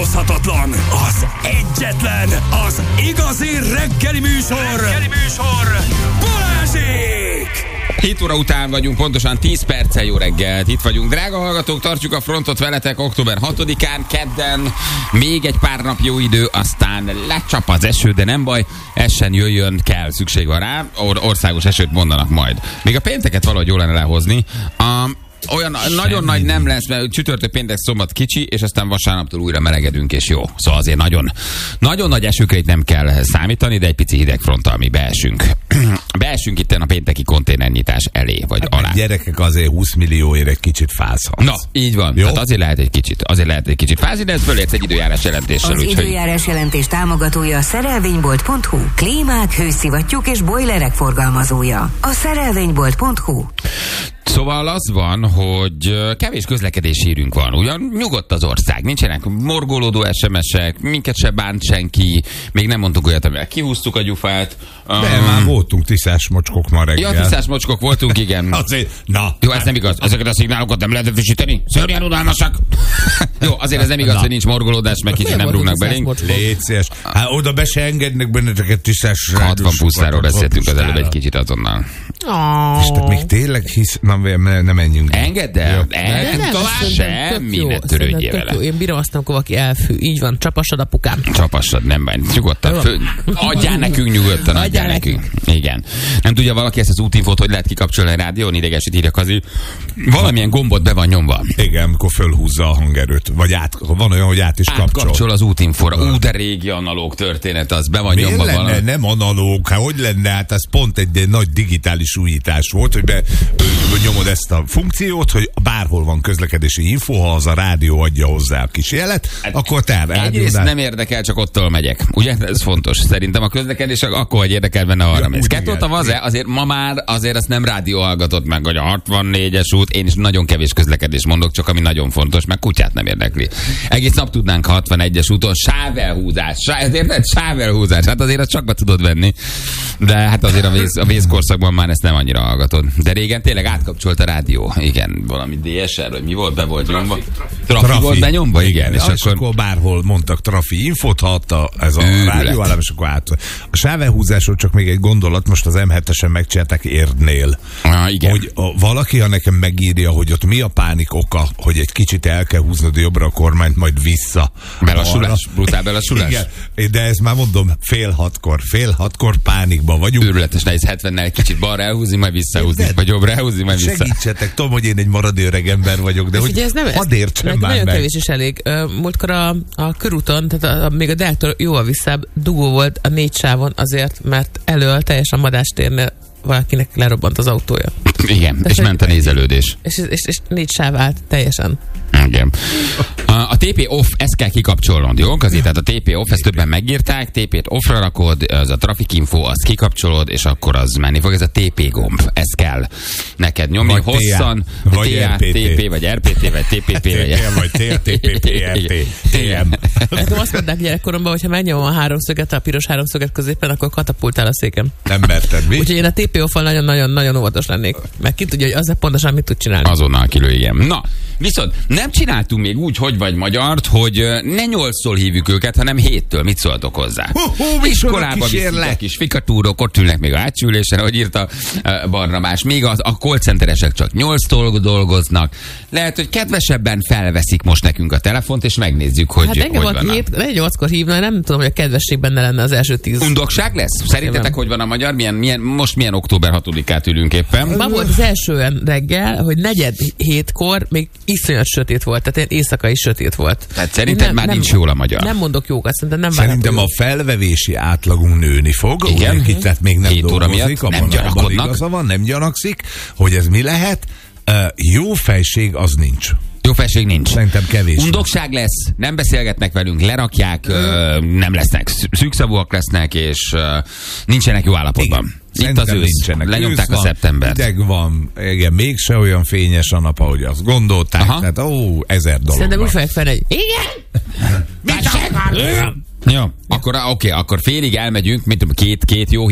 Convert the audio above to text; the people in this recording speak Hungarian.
utánozhatatlan, az egyetlen, az igazi reggeli műsor, Balázsék! 7 óra után vagyunk, pontosan 10 perccel. Jó reggelt, itt vagyunk. Drága hallgatók, tartjuk a frontot veletek október 6-án, kedden. Még egy pár nap jó idő, aztán lecsap az eső, de nem baj, essen jöjjön, kell, szükség van rá. Országos esőt mondanak majd. Még a pénteket valahogy jól lenne lehozni. Olyan nagyon nagy nem lesz, mert csütörtök, péntek, szombat kicsi, és aztán vasárnaptól újra melegedünk, és jó. Szóval azért nagyon nagy esőkre itt nem kell számítani, de egy pici hidegfronttal mi beesünk. Beesünk itt a pénteki konténernyitás elé, vagy alá. Gyerekek, azért 20 millióért egy kicsit fázhatsz. Na, így van. Jó? Tehát azért lehet egy kicsit fázni, de ez fölérsz egy időjárás jelentéssel. Az időjárás jelentés támogatója a szerelvénybolt.hu. Klímák, hőszivattyúk és bojlerek forgalmazója. A szerelvénybolt.hu. Szóval az van, hogy kevés közlekedési hírünk van. Ugyan nyugodt az ország, nincsenek morgolódó SMS-ek, minket se bánt senki, még nem mondtuk olyat, amivel kihúztuk a gyufát. De már voltunk tiszás mocskok ma reggel. Ja, tiszás mocskok voltunk, igen. Azért, na. Jó, ez nem igaz. Ezeket a szignálokat nem lehet frissíteni? Szörnyen unalmasak. Jó, azért ez nem igaz, hogy nincs morgolódás, meg kicsit nem rúgnak belénk. Légy szíves. Hát oda be se engednek benneteket tiszás 60 pusztáról beszéltünk az előbb egy kicsit azonnal. És te még tényleg hisz... Nem menjünk. Engedd el. Tovább semmi, ne törődjél vele. Én bírom azt, amikor valaki elfű. Így van, csapassad apukám. Csapassad, nem baj. Nyugodtan. Adjál nekünk nyugodtan, adjál nekünk. Igen. Nem tudja valaki ezt az útinfót, hogy lehet kikapcsolni a rádión, idegesít, írja Kazi. Valamilyen gombot be van nyomva. Igen, amikor fölhúzza a hangerőt. Vagy van olyan, hogy át is kapcsol. Átkapcsol az útinfóra. De régi analóg történet, az be van nyomva. Miért lenne? Nem analóg. Hát hogy lenne? Hát ez pont egy nagy digitális újítás volt, hogy nyomod ezt a funkciót, hogy bárhol van közlekedési info, ha az a rádió adja hozzá a kis jelet, akkor te egyrészt nem érdekel, csak ottól megyek. Ugye? Ez fontos. Szerintem a közlekedés akkor, hogy érdekel benne, arra mész. Kettőt azért ma már azért azt nem rádió hallgatott meg, hogy a 64-es út, én is nagyon kevés közlekedés mondok, csak ami nagyon fontos, meg kutyát nem érdekli. Egész nap tudnánk 61-es úton sávelhúzás. Sávelhúzás. Hát azért azt csak be tudod venni. De hát azért a vészkorszakban már ezt nem annyira hallgatod. De régen tényleg átkapcsolt a rádió. Igen, valami DSR, vagy mi volt, be volt nyomva? Trafi volt benyomva, igen. És akkor bárhol mondtak trafi infót, ha adta ez a rádióállám, és akkor át. A sávelhúzásról csak még egy gondolat, most az M7-esen megcsinálták Érdnél. Igen. Hogy valaki, ha nekem megírja, hogy ott mi a pánik oka, hogy egy kicsit el kell húznod jobbra a kormányt, majd vissza. Belassulás, brutál belassulás. Igen, de ez már mondom, fél hatkor pánikban vagyunk. Őrületes, nehéz 70-nel kicsit balra elhúzni, majd visszahúzni, vagy jobbra elhúzni, majd vissza. Segítsetek, tudom, hogy én egy maradő öreg ember vagyok, de hogy hadd értsem már nagyon meg. Kevés is elég. Múltkor a körúton, tehát még a Deáktól jóval visszább dugó volt a 4 sávon azért, mert elől teljesen Madástérnél valakinek lerobbant az autója. Igen, és ment a nézelődés. És 4 sáv állt teljesen. Igen. A TP off, ezt kell kikapcsolnod, jó? Azért, tehát a TP off, ezt többen megírták, TP-t offra rakod, az a traffic info, azt kikapcsolod, és akkor az menni fog. Ez a TP gomb, ezt kell neked nyomni. Vagy hosszan, vagy TP, vagy RPT, vagy TPP, vagy TPP, TM. Nekem azt mondták gyerekkoromban, hogyha megnyomom a háromszöget, a piros háromszöget középen, akkor katapultál a székem. Nem merted, mi? Úgyhogy én a TP off-val nagyon-nagyon óvatos lennék. Meg ki tudja, hogy az pontosan mit tud csinálni. Azonnal kilő, igen. Na, viszont nem csináltunk még úgy, hogy vagy magyart, hogy ne 8-szor hívjuk őket, hanem 7-től. Mit szóltok hozzá? Iskolába viszik a kis fikatúrok, ott ülnek még a átsülésen, ahogy írta Barnabás. Még a call centeresek csak 8-tól dolgoznak. Lehet, hogy kedvesebben felveszik most nekünk a telefont, és megnézzük, hogy hát hogy van. 8-kor hívna, nem tudom, hogy a kedvesség benne lenne az első 10. Undokság lesz? Szerintetek, hogy van a magyar? Most milyen október 6-át ülünk éppen? Ma volt az első reggel, hogy 4:07-kor még iszonyat sötét volt, tehát éjszaka is sötét volt. Tehát szerinted már nincs jól a magyar? Nem mondok jókat, szerintem a felvevési átlagunk nőni fog. Igen. Tehát még nem dolgozik, nem gyanakodnak. Nem gyanakszik, hogy ez mi lehet. Jó fejség az nincs. Jó felség nincs. Szerintem kevés. Undokság lesz, nem beszélgetnek velünk, lerakják, nem lesznek, szűkszavúak lesznek, és nincsenek jó állapotban. Itt az ősz, lenyomták a szeptembert. Ideg van, igen, mégse olyan fényes a nap, ahogy azt gondolták. Aha. Tehát, $1000. Szerintem úgy fogják fel, hogy igen! Mit akar? Jó, akkor félig elmegyünk, mint két jó